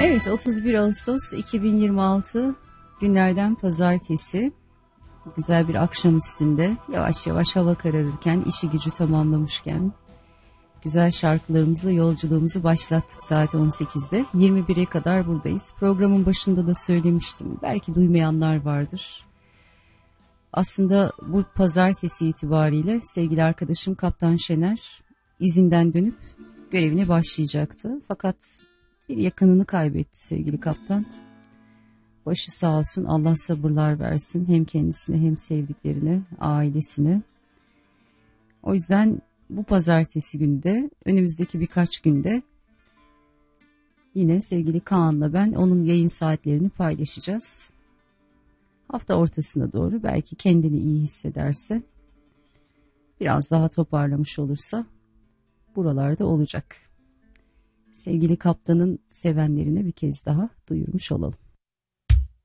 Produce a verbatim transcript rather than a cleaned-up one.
Evet, otuz bir Ağustos iki bin yirmi altı günlerden pazartesi. Güzel bir akşam üstünde yavaş yavaş hava kararırken, işi gücü tamamlamışken güzel şarkılarımızla yolculuğumuzu başlattık saat on sekizde. yirmi bire kadar buradayız. Programın başında da söylemiştim. Belki duymayanlar vardır. Aslında bu pazartesi itibariyle sevgili arkadaşım Kaptan Şener izinden dönüp görevine başlayacaktı. Fakat bir yakınını kaybetti sevgili kaptan. Başı sağ olsun, Allah sabırlar versin hem kendisine hem sevdiklerine, ailesine. O yüzden bu pazartesi günü de önümüzdeki birkaç günde yine sevgili Kaan'la ben onun yayın saatlerini paylaşacağız. Hafta ortasına doğru belki kendini iyi hissederse, biraz daha toparlamış olursa buralarda olacak. Sevgili kaptanın sevenlerine bir kez daha duyurmuş olalım.